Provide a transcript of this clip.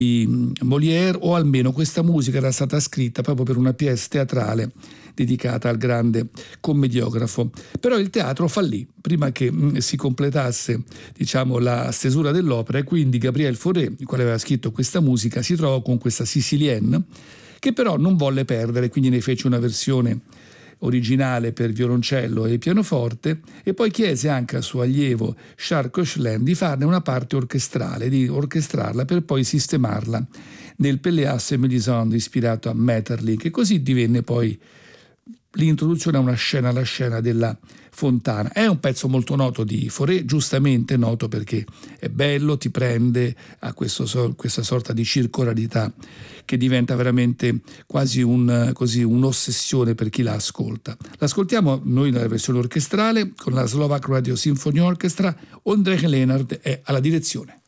Molière, o almeno questa musica era stata scritta proprio per una pièce teatrale dedicata al grande commediografo. Però il teatro fallì prima che si completasse, diciamo, la stesura dell'opera, e quindi Gabriel Fauré, il quale aveva scritto questa musica, si trovò con questa Sicilienne, che però non volle perdere, quindi ne fece una versione originale per violoncello e pianoforte, e poi chiese anche al suo allievo Charles Koechlin di farne una parte orchestrale, di orchestrarla per poi sistemarla nel Pelléas et Mélisande ispirato a Maeterlinck, e così divenne poi l'introduzione a una scena, alla scena della fontana. È un pezzo molto noto di Fauré, giustamente noto perché è bello, ti prende, ha questa sorta di circolarità che diventa veramente quasi un'ossessione per chi la ascolta. L'ascoltiamo noi nella versione orchestrale con la Slovak Radio Symphony Orchestra. Ondřej Lenard è alla direzione.